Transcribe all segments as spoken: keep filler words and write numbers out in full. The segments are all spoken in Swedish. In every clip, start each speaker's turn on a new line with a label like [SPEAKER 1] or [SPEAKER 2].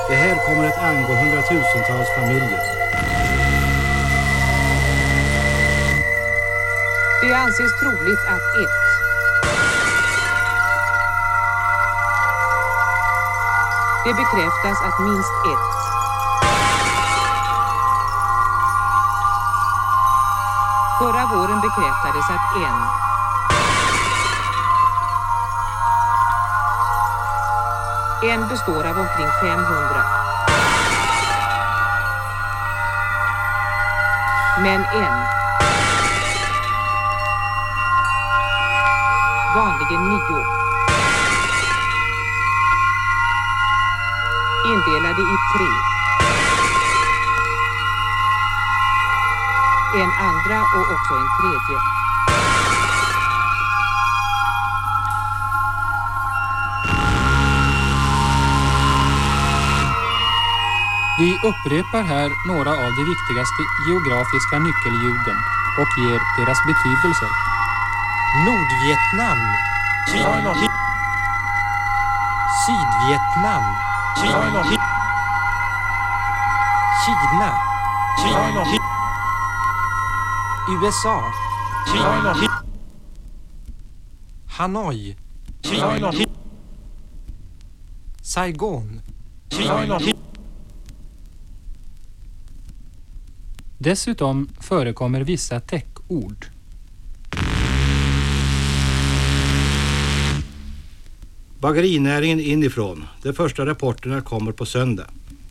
[SPEAKER 1] Det här kommer att angå hundratusentals familjer.
[SPEAKER 2] Det anses troligt att ett Det bekräftas att minst ett Förra våren bekräftades att en En består av omkring femhundra. Men en. Vanligen nio. Indelade i tre. En andra och också en tredje.
[SPEAKER 3] Vi upprepar här några av de viktigaste geografiska nyckelljuden och ger deras betydelser.
[SPEAKER 4] Nordvietnam, Sydvietnam, Kina, U S A, Hanoi, Saigon,
[SPEAKER 3] Dessutom förekommer vissa täckord.
[SPEAKER 1] Bagerinäringen inifrån. De första rapporterna kommer på söndag.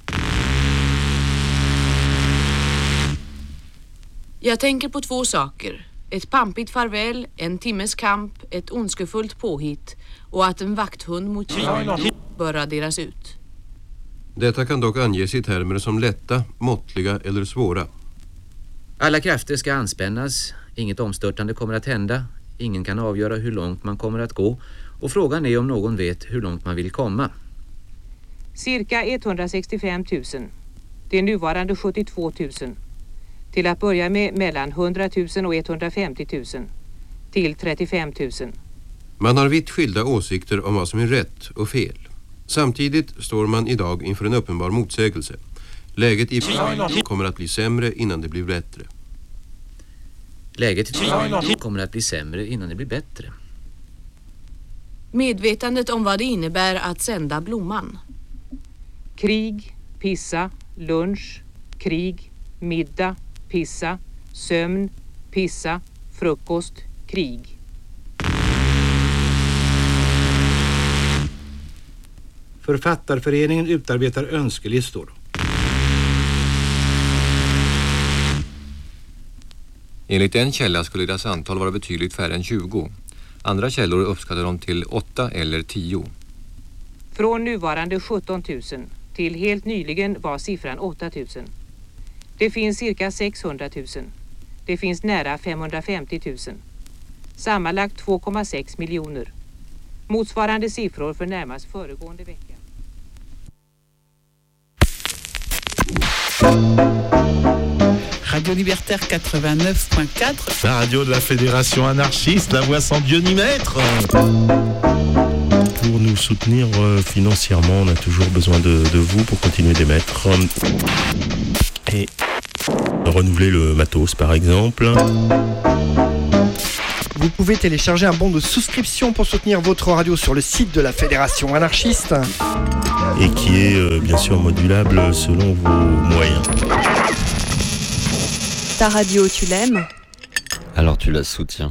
[SPEAKER 5] Jag tänker på två saker. Ett pampigt farväl, en timmes kamp, ett ondskefullt påhitt och att en vakthund mot Kina bör raderas ut.
[SPEAKER 6] Detta kan dock anges i termer som lätta, måttliga eller svåra.
[SPEAKER 7] Alla krafter ska anspännas, inget omstörtande kommer att hända, ingen kan avgöra hur långt man kommer att gå och frågan är om någon vet hur långt man vill komma.
[SPEAKER 2] Cirka etthundrasextiofem tusen. Det är nuvarande sjuttiotvå tusen. Till att börja med mellan hundra tusen och etthundrafemtio tusen. Till trettiofem tusen.
[SPEAKER 6] Man har vitt skilda åsikter om vad som är rätt och fel. Samtidigt står man idag inför en uppenbar motsägelse. Läget i Kina kommer att bli sämre innan det blir bättre.
[SPEAKER 7] Läget i Kina kommer att bli sämre innan det blir bättre.
[SPEAKER 5] Medvetandet om vad det innebär att sända blomman.
[SPEAKER 2] Krig, pissa, lunch, krig, middag, pissa, sömn, pissa, frukost, krig.
[SPEAKER 1] Författarföreningen utarbetar önskelistor.
[SPEAKER 8] Enligt en källa skulle deras antal vara betydligt färre än tjugo. Andra källor uppskattar dem till åtta eller tio.
[SPEAKER 2] Från nuvarande sjutton tusen till helt nyligen var siffran åtta tusen. Det finns cirka sexhundra tusen. Det finns nära femhundrafemtio tusen. Sammanlagt två komma sex miljoner. Motsvarande siffror för närmast föregående vecka.
[SPEAKER 9] Radio Libertaire quatre-vingt-neuf point quatre.
[SPEAKER 10] La radio de la Fédération anarchiste, la voix sans Dieu ni maître. Pour nous soutenir euh, financièrement, on a toujours besoin de, de vous pour continuer d'émettre. Et renouveler le matos, par exemple.
[SPEAKER 11] Vous pouvez télécharger un bon de souscription pour soutenir votre radio sur le site de la Fédération anarchiste.
[SPEAKER 10] Et qui est euh, bien sûr modulable selon vos moyens.
[SPEAKER 12] Ta radio, tu l'aimes ?
[SPEAKER 13] Alors tu la soutiens.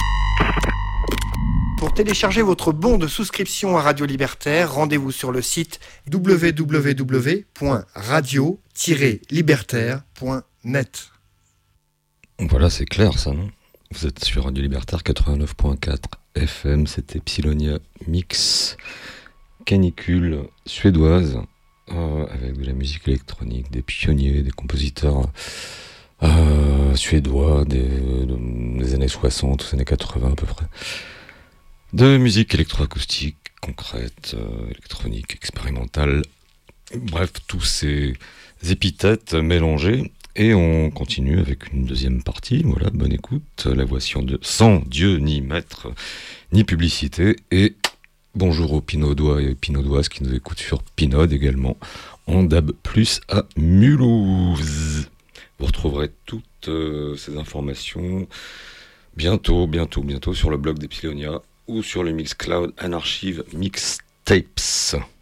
[SPEAKER 11] Pour télécharger votre bon de souscription à Radio Libertaire, rendez-vous sur le site w w w point radio tiret libertaire point net.
[SPEAKER 13] Voilà, c'est clair ça, non ? Vous êtes sur Radio Libertaire quatre-vingt-neuf point quatre F M, c'était Psylonia Mix, canicule suédoise, euh, avec de la musique électronique, des pionniers, des compositeurs euh, suédois des, des années soixante, des années quatre-vingts à peu près. De musique électroacoustique, concrète, euh, électronique, expérimentale, bref, tous ces épithètes mélangés. Et on continue avec une deuxième partie, voilà, bonne écoute, la voix sans Dieu, sans Dieu ni maître, ni publicité, et Bonjour aux Pinaudois et Pinaudoises qui nous écoutent sur Pinode également, en D A B plus, à Mulhouse. Vous retrouverez toutes euh, ces informations bientôt, bientôt, bientôt sur le blog d'Epsilonia ou sur le Mixcloud Anarchive Mixtapes.